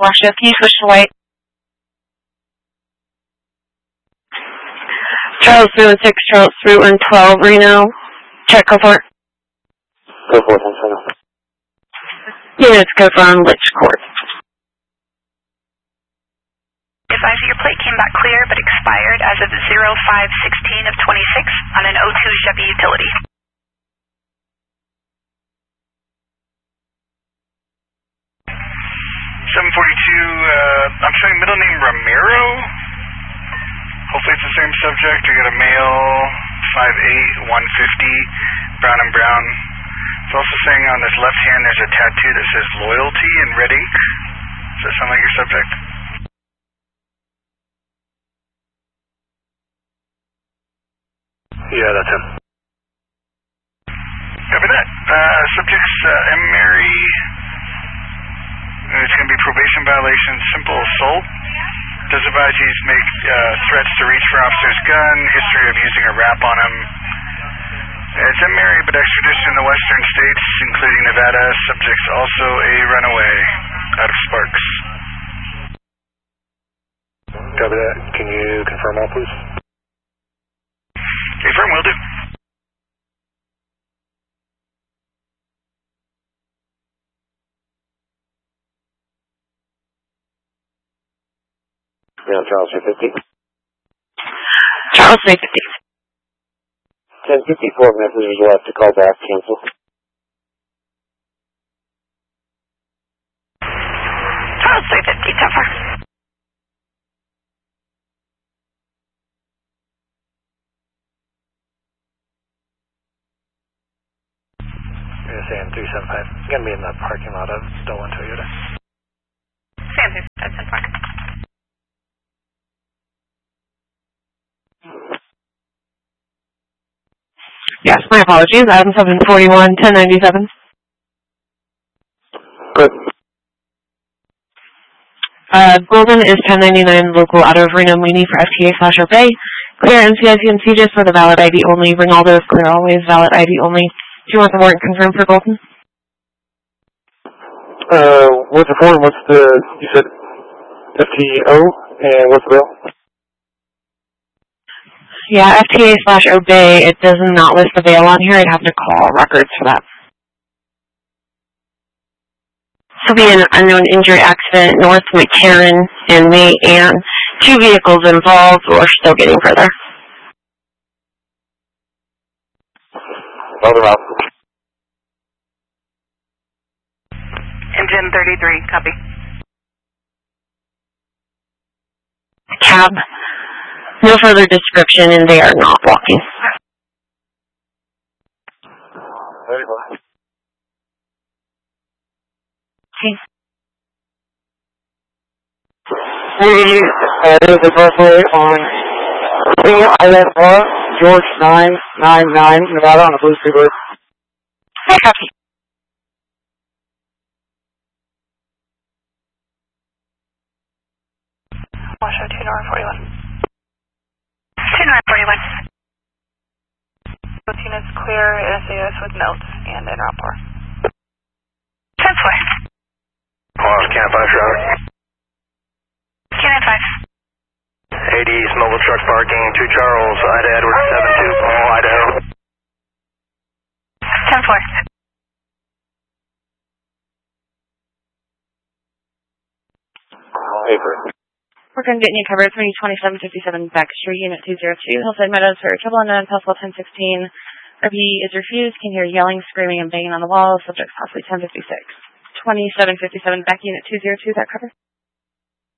Flash shift. Can you switch to white? Charles 316, Charles 312, Reno. Check, go for it. Go for it, thanks, Reno. Units confirm, Litch Court. Advise that your plate came back clear but expired as of 05/16 of 26 on an O2 Chevy utility. I'm showing middle name Ramiro. Hopefully it's the same subject. We got a male, 5'8", 150, brown and brown. It's also saying on his left hand there's a tattoo that says loyalty in red ink. Does that sound like your subject? Yeah, that's him. Copy that. Subject's M. Mary. It's going to be probation violation, simple assault. Does advise he's make threats to reach for officer's gun, history of using a rap on him. It's M. Mary, but extradition in the western states, including Nevada. Subject's also a runaway out of Sparks. Copy that. Can you confirm all, please? Confirm, will do. Yeah, Charles 350. Charles 350. 1054 messages left to call back, cancel. Charles 350, so far. Sam 375. Gonna be in the parking lot of stolen Toyota. Sam 375, so far. Yes, my apologies. Item 741, 1097. Good. Golden is 1099, local out of Reno Muni for FTA/Obey. Bay. Clear NCIC and CJIS for the valid ID only. Rinaldo is clear always, valid ID only. Do you want the warrant confirmed for Golden? What's the form? What's the, you said FTO, and what's the bill? Yeah, FTA/Obey. It does not list the bail on here. I'd have to call records for that. This will be an unknown injury accident north McCarran and May Ann. 2 vehicles involved. We're still getting further. Hold them up. Engine 33, copy. Cab. No further description, and they are not walking. 35. Okay. The birthday on ISR, George 999, Nevada on a Blue Seabird. Copy. Washoe 2941. 2941. Both units clear, SAS with notes and in rapport. 10-4. Lost Camp 5 traffic. Unit 5. 80 East mobile truck parking, 2 Charles, Ida Edward 72, Paul, Idaho. 10-4. Paper. We're going to get you covered 32757 Beck Street, Unit 202, Hillside Meadows for trouble unknown, possible 1016. RP is refused. Can hear yelling, screaming, and banging on the wall. Subject possibly 1056. 2757 Beck, Unit 202, that cover?